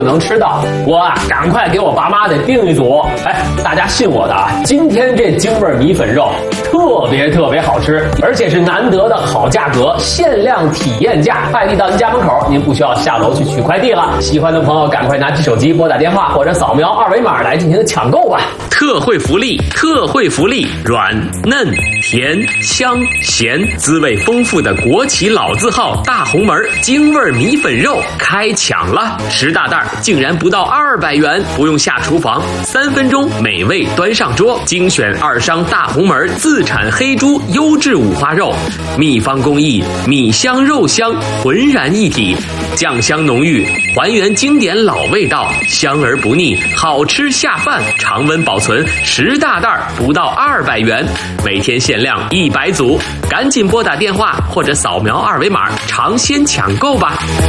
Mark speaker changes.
Speaker 1: 能吃到，我啊赶快给我爸妈得订一组。哎，大家信我的啊，今天这京味米粉肉特别好吃，而且是难得的好价格，限量体验价，快递到您家门口，您不需要下楼去取快递了。喜欢的朋友赶快拿起手机拨打电话或者扫描2维码来进行抢购吧。
Speaker 2: 特惠福利，软嫩甜香咸，滋味丰富的国企老字号大红门京味米粉肉开抢了，10大袋竟然不到200元，不用下厨房，3分钟美味端上桌。精选2商大红门自产黑猪优质五花肉，秘方工艺，米香肉香浑然一体，酱香浓郁，还原经典老味道，香而不腻，好吃下饭，常温保存，10大袋不到200元，每天限量100组，赶紧拨打电话或者扫描2维码尝鲜抢购吧。